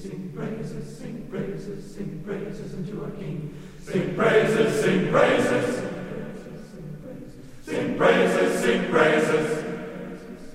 sing praises, sing praises, sing praises unto our King. Sing praises, sing praises, sing praises, sing praises, sing praises.